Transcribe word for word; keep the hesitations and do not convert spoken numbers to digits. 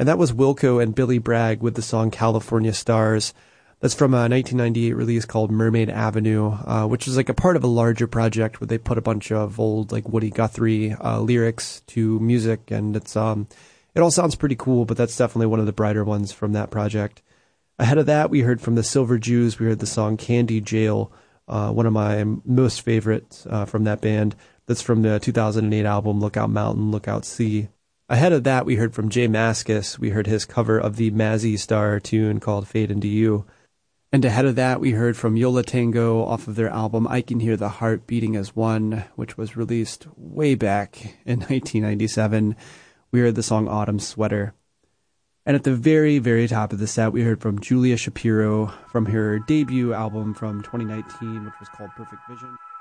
And that was Wilco and Billy Bragg with the song California Stars. That's from a nineteen ninety-eight release called Mermaid Avenue, uh, which is like a part of a larger project where they put a bunch of old like Woody Guthrie uh, lyrics to music, and it's um, it all sounds pretty cool, but that's definitely one of the brighter ones from that project. Ahead of that, we heard from the Silver Jews, we heard the song Candy Jail, uh, one of my most favorites uh, from that band. That's from the two thousand eight album Lookout Mountain, Lookout Sea. Ahead of that, we heard from Jay Mascis. We heard his cover of the Mazzy Star tune called Fade Into You. And ahead of that, we heard from Yo La Tengo off of their album I Can Hear the Heart Beating as One, which was released way back in nineteen ninety-seven. We heard the song Autumn Sweater. And at the very, very top of the set, we heard from Julia Shapiro from her debut album from twenty nineteen, which was called Perfect Vision.